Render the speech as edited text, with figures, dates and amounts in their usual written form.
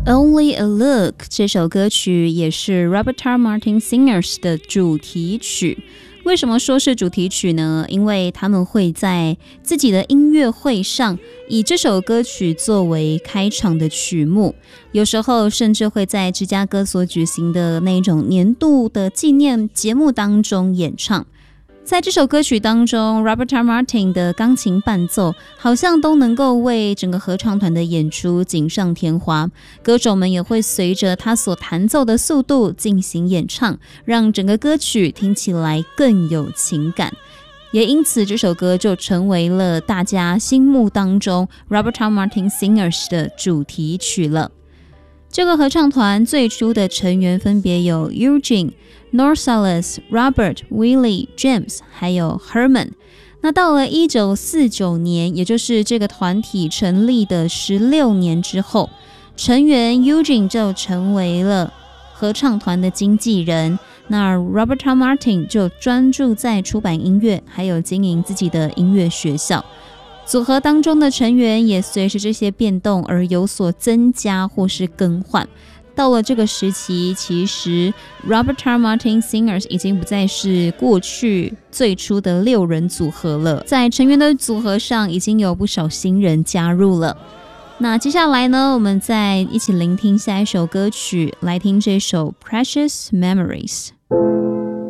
Only a Look 这首歌曲也是 Roberta Martin Singers 的主题曲。为什么说是主题曲呢？因为他们会在自己的音乐会上以这首歌曲作为开场的曲目，有时候甚至会在芝加哥所举行的那种年度的纪念节目当中演唱。在这首歌曲当中 Roberta Martin 的钢琴伴奏好像都能够为整个合唱团的演出锦上添花，歌手们也会随着他所弹奏的速度进行演唱，让整个歌曲听起来更有情感，也因此这首歌就成为了大家心目当中 Roberta Martin Singers 的主题曲了。这个合唱团最初的成员分别有 Eugene、Norsalis、Robert、Willie、James 还有 Herman。 那到了1949年，也就是这个团体成立的16年之后，成员 Eugene 就成为了合唱团的经纪人，那 Roberta Martin 就专注在出版音乐还有经营自己的音乐学校。组合当中的成员也随着这些变动而有所增加或是更换。到了这个时期，其实 Roberta Martin Singers 已经不再是过去最初的6人组合了，在成员的组合上已经有不少新人加入了。那接下来呢，我们再一起聆听下一首歌曲，来听这首 Precious Memories。